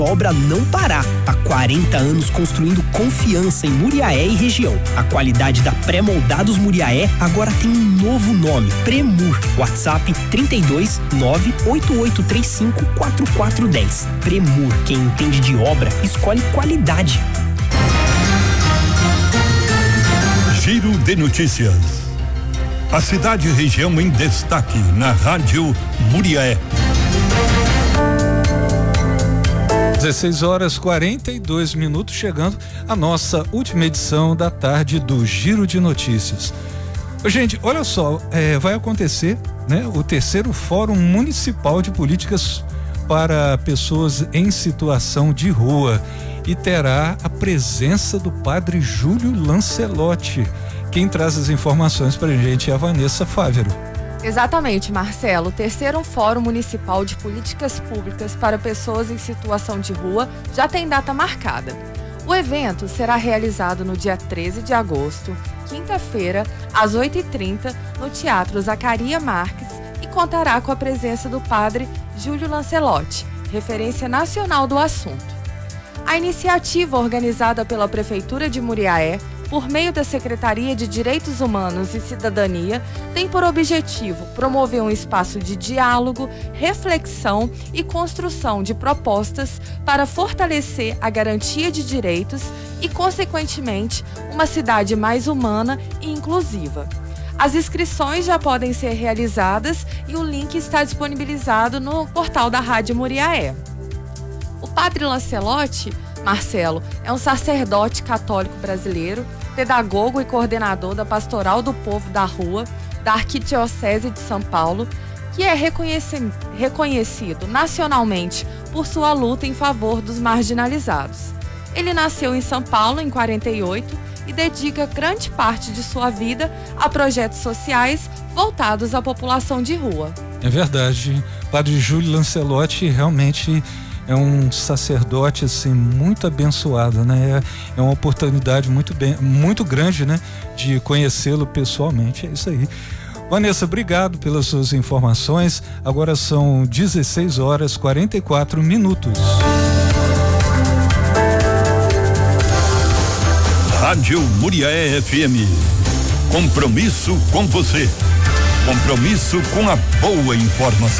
obra não parar. Há 40 anos construindo confiança em Muriaé e região. A qualidade da Pré-Moldados Muriaé agora tem um novo nome, Premur. WhatsApp 32 98835 4410. Premur, quem entende de obra, escolhe qualidade. Giro de notícias. A cidade e região em destaque na Rádio Muriaé. 16h42, chegando a nossa última edição da tarde do Giro de Notícias. Gente, olha só, vai acontecer, né, o terceiro Fórum Municipal de Políticas para Pessoas em Situação de Rua e terá a presença do padre Júlio Lancelotti. Quem traz as informações pra gente é a Vanessa Fávero. Exatamente, Marcelo. O terceiro Fórum Municipal de Políticas Públicas para Pessoas em Situação de Rua já tem data marcada. O evento será realizado no dia 13 de agosto, quinta-feira, às 8h30, no Teatro Zacaria Marques e contará com a presença do padre Júlio Lancelotti, referência nacional do assunto. A iniciativa, organizada pela Prefeitura de Muriaé, por meio da Secretaria de Direitos Humanos e Cidadania, tem por objetivo promover um espaço de diálogo, reflexão e construção de propostas para fortalecer a garantia de direitos e, consequentemente, uma cidade mais humana e inclusiva. As inscrições já podem ser realizadas e o link está disponibilizado no portal da Rádio Muriaé. O padre Lancelotti, Marcelo, é um sacerdote católico brasileiro, pedagogo e coordenador da Pastoral do Povo da Rua, da Arquidiocese de São Paulo, que é reconhecido nacionalmente por sua luta em favor dos marginalizados. Ele nasceu em São Paulo em 48 e dedica grande parte de sua vida a projetos sociais voltados à população de rua. É verdade, padre Júlio Lancelotti realmente é um sacerdote assim muito abençoado, né? É uma oportunidade muito grande, né, de conhecê-lo pessoalmente. É isso aí. Vanessa, obrigado pelas suas informações. Agora são 16h44. Rádio Muriaé FM. Compromisso com você. Compromisso com a boa informação.